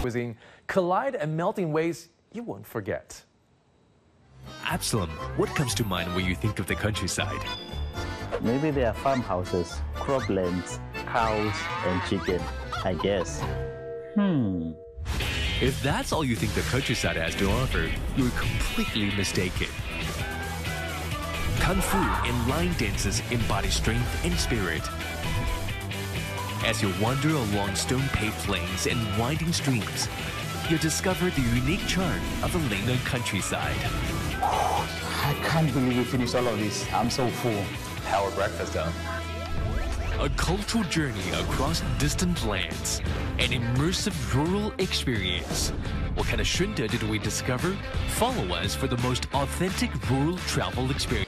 cuisine collide in melting ways you won't forget. Absalom, what comes to mind when you think of the countryside? Maybe there are farmhouses, croplands, cows, and chicken, I guess. If that's all you think the countryside has to offer, you're completely mistaken. Kung Fu and line dances embody strength and spirit. As you wander along stone-paved lanes and winding streams, you'll discover the unique charm of the Lingnan countryside. I can't believe we finished all of this. I'm so full. Power breakfast, huh? A cultural journey across distant lands, an immersive rural experience. What kind of Shunde did we discover? Follow us for the most authentic rural travel experience.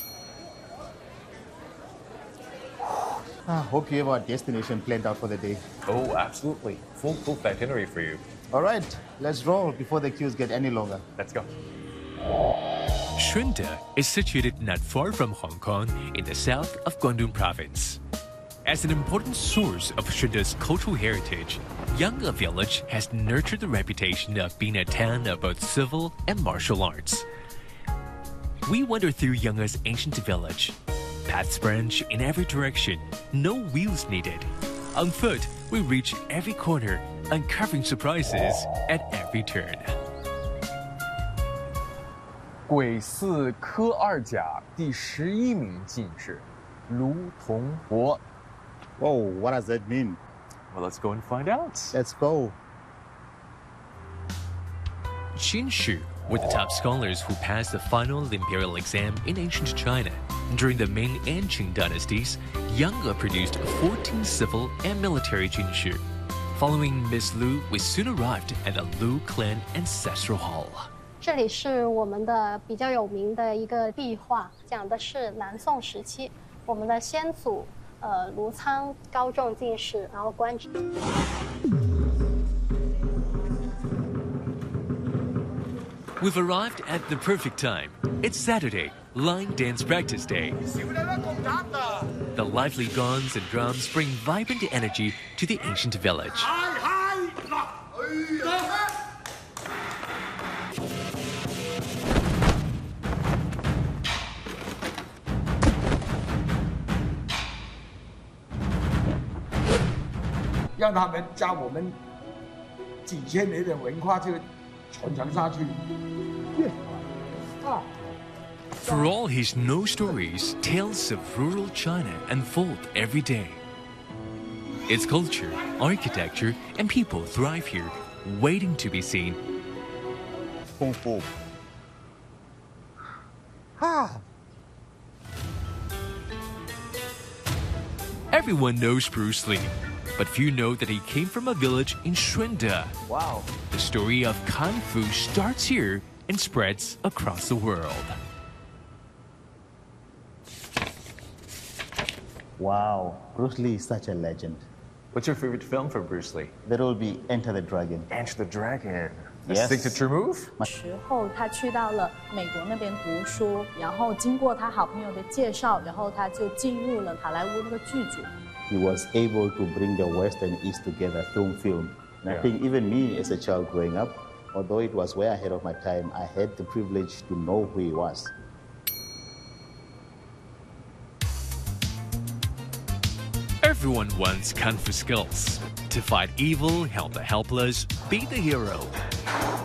I hope you have our destination planned out for the day. Oh, absolutely. Full itinerary for you. All right, let's roll before the queues get any longer. Let's go. Shunde is situated not far from Hong Kong in the south of Guangdong province. As an important source of Shunde's cultural heritage, Yangge Village has nurtured the reputation of being a town of both civil and martial arts. We wander through Yangge's ancient village. Paths branch in every direction, no wheels needed. On foot, we reach every corner, uncovering surprises at every turn. 癸巳科二甲第11名进士卢同博。 Whoa, what does that mean? Well, let's go and find out. Let's go. Qin Shi were the top scholars who passed the final imperial exam in ancient China. During the Ming and Qing dynasties, Yangge produced 14 civil and military Qin Shi. Following Miss Lu, we soon arrived at the Lu clan ancestral hall. 这里是我们的比较有名的一个壁画，讲的是南宋时期我们的先祖卢仓高中进士，然后官职。 We've arrived at the perfect time. It's Saturday, line dance practice day. The lively gongs and drums bring vibrant energy to the ancient village. For all his no stories, tales of rural China unfold every day. Its culture, architecture, and people thrive here, waiting to be seen. Kung Fu. Everyone knows Bruce Lee, but few know that he came from a village in Shunde. Wow. The story of Kung Fu starts here and spreads across the world. Wow, Bruce Lee is such a legend. What's your favorite film for Bruce Lee? That will be Enter the Dragon. Enter the Dragon. A Yes. signature move? 时候，他去到了美国那边读书，然后经过他好朋友的介绍，然后他就进入了好莱坞那个剧组。 He was able to bring the West and East together through film. And I think even me as a child growing up, although it was way ahead of my time, I had the privilege to know who he was. Everyone wants Kung Fu skills. To fight evil, help the helpless, be the hero.